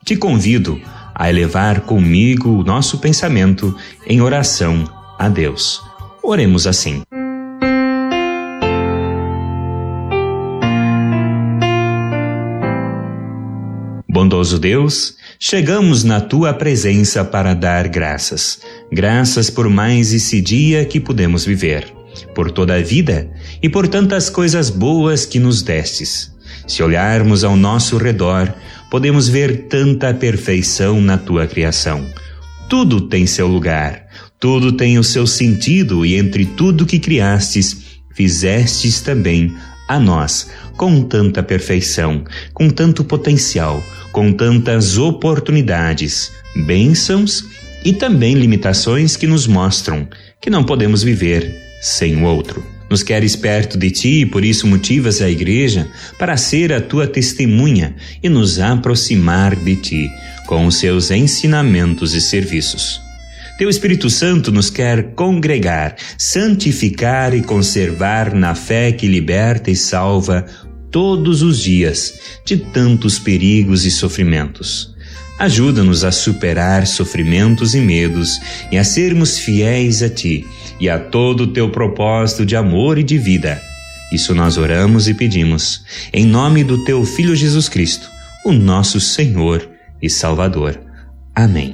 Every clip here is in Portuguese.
Te convido a elevar comigo o nosso pensamento em oração a Deus. Oremos assim. Bondoso Deus, chegamos na Tua presença para dar graças. Graças por mais esse dia que pudemos viver, por toda a vida e por tantas coisas boas que nos destes. Se olharmos ao nosso redor, podemos ver tanta perfeição na Tua criação. Tudo tem seu lugar, tudo tem o seu sentido, e entre tudo que criastes, fizestes também a nós, com tanta perfeição, com tanto potencial, com tantas oportunidades, bênçãos e também limitações que nos mostram que não podemos viver sem o outro. Nos queres perto de Ti e por isso motivas a Igreja para ser a Tua testemunha e nos aproximar de Ti com os seus ensinamentos e serviços. Teu Espírito Santo nos quer congregar, santificar e conservar na fé que liberta e salva todos os dias de tantos perigos e sofrimentos. Ajuda-nos a superar sofrimentos e medos e a sermos fiéis a Ti e a todo o Teu propósito de amor e de vida. Isso nós oramos e pedimos, em nome do Teu Filho Jesus Cristo, o nosso Senhor e Salvador. Amém.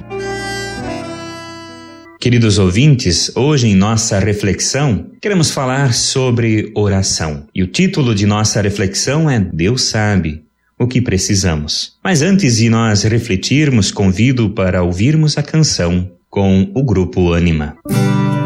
Queridos ouvintes, hoje em nossa reflexão, queremos falar sobre oração. E o título de nossa reflexão é Deus sabe o que precisamos. Mas antes de nós refletirmos, convido para ouvirmos a canção com o grupo Ânima.